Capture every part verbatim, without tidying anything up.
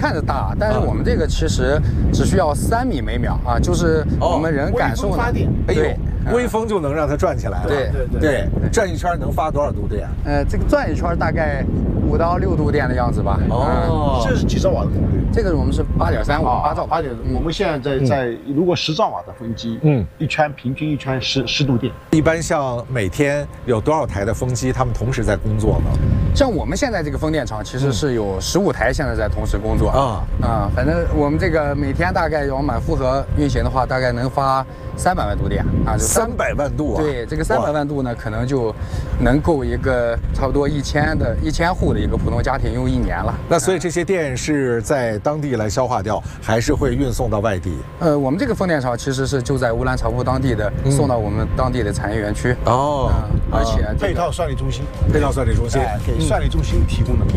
看着大，但是我们这个其实只需要三米每秒啊，就是我们人感受发电， 对， 微风就能让它转起来了。 对对对，转一圈能发多少度电？ 呃，这个转一圈大概五到六度电的样子吧。 哦， 这是几兆瓦的功率？ 这个我们是八点三五，八兆八点。我们现在在在如果十兆瓦的风机，嗯，一圈平均一圈十十度电。 一般像每天有多少台的风机，他们同时在工作呢？ 像我们现在这个风电场其实是有十五台现在在同时工作啊啊，反正我们这个每天大概要满负荷运行的话，大概能发三百万度电啊，就三百万度啊！ 对，这个三百万度呢，可能就能够一个差不多一千的一千户的一个普通家庭用一年了。 那所以这些电是在当地来消化掉，还是会运送到外地？ 呃，我们这个风电场其实是就在乌兰察布当地的，嗯、送到我们当地的产业园区。 哦， 呃、而且、这个、 配套算力中心， 配套算力中心、 哎、给算力中心提供能力。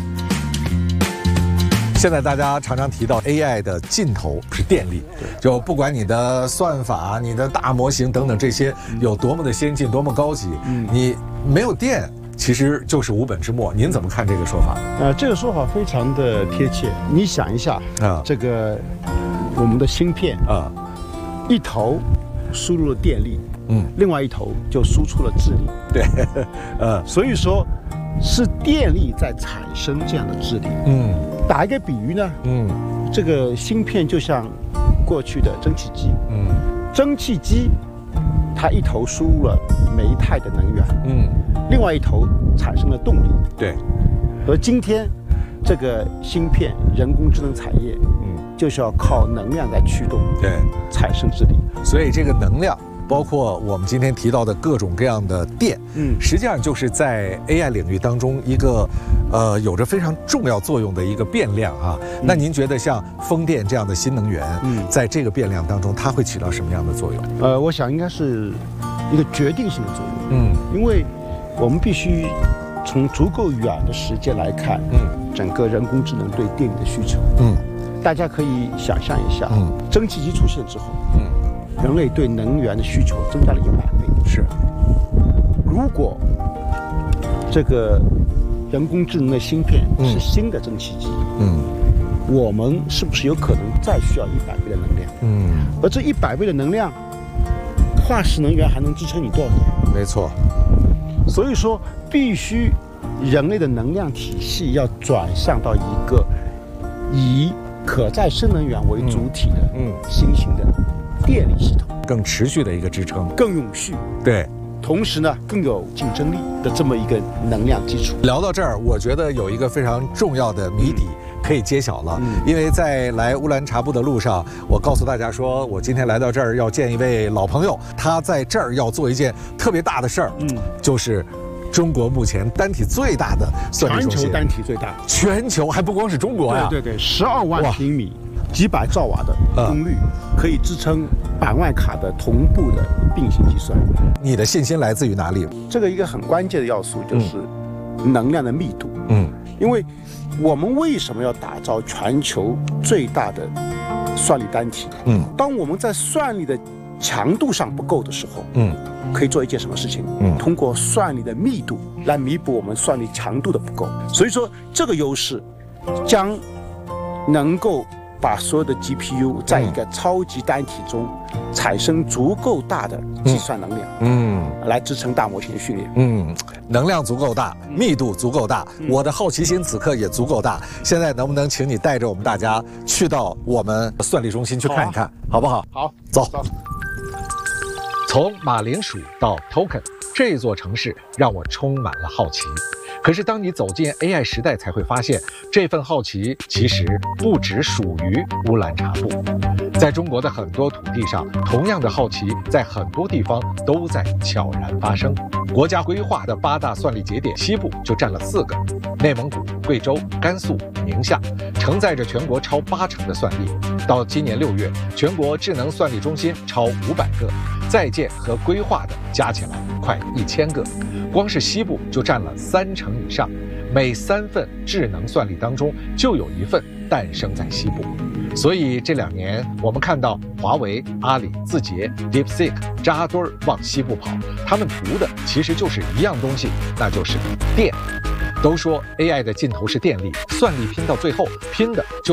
现在大家常常提到 A I 的尽头是电力，就不管你的算法、你的大模型等等这些有多么的先进、多么高级，嗯、你没有电，其实就是无本之末。您怎么看这个说法？ 呃，这个说法非常的贴切。你想一下啊，这个我们的芯片啊，一头输入了电力，嗯，另外一头就输出了智力， 对，呃， 所以说是电力在产生这样的智力，嗯。打一个比喻呢，嗯，这个芯片就像过去的蒸汽机，嗯，蒸汽机它一头输入了煤炭的能源，嗯，另外一头产生了动力， 对。 而今天这个芯片人工智能产业，嗯，就是要靠能量来驱动， 对， 产生智力。 所以这个能量，包括我们今天提到的各种各样的电，嗯，实际上就是在 A I 领域当中一个，呃，有着非常重要作用的一个变量啊。嗯、那您觉得像风电这样的新能源，嗯，在这个变量当中，它会起到什么样的作用？ 呃，我想应该是一个决定性的作用，嗯，因为我们必须从足够远的时间来看，嗯，整个人工智能对电力的需求，嗯，大家可以想象一下，嗯，蒸汽机出现之后，嗯。人类对能源的需求增加了一百倍。 是， 如果这个人工智能的芯片是新的蒸汽机，嗯，我们是不是有可能再需要一百倍的能量？嗯，而这一百倍的能量，化石能源还能支撑你多少年？ 没错。 所以说，必须人类的能量体系要转向到一个以可再生能源为主体的，嗯，新型的电力系统， 更持续的一个支撑， 更永续， 对， 同时呢更有竞争力的这么一个能量基础。 聊到这儿，我觉得有一个非常重要的谜底可以揭晓了，嗯、因为在来乌兰察布的路上，我告诉大家说，我今天来到这儿要见一位老朋友，他在这儿要做一件特别大的事儿，嗯，就是中国目前单体最大的算力中心， 全球单体最大， 全球还不光是中国呀， 对对对，十二万平米。几百兆瓦的功率，可以支撑百万卡的同步的并行计算。 你的信心来自于哪里？ 这个一个很关键的要素就是能量的密度。嗯，因为我们为什么要打造全球最大的算力单体？嗯，当我们在算力的强度上不够的时候，嗯，可以做一件什么事情？嗯，通过算力的密度来弥补我们算力强度的不够。所以说，这个优势将能够把所有的 G P U 在一个超级单体中产生足够大的计算能量，嗯，来支撑大模型的训练， 嗯，能量足够大，密度足够大，嗯、我的好奇心此刻也足够大。现在能不能请你带着我们大家去到我们算力中心去看一看，好, 啊、好不好？ 好， 走。走从马铃薯到 Token， 这座城市让我充满了好奇。可是当你走进 A I 时代，才会发现这份好奇其实不只属于乌兰察布。在中国的很多土地上，同样的好奇在很多地方都在悄然发生。国家规划的八大算力节点，西部就占了四个，内蒙古、贵州、甘肃、宁夏，承载着全国超八成的算力。到今年六月，全国智能算力中心超五百个，在建和规划的加起来快一千个，光是西部就占了三成以上。每三份智能算力当中，就有一份诞生在西部。所以这两年我们看到华为、阿里、字节、DeepSeek扎堆儿往西部跑，他们图的其实就是一样东西，那就是电。都说 A I 的尽头是电力，算力拼到最后拼的就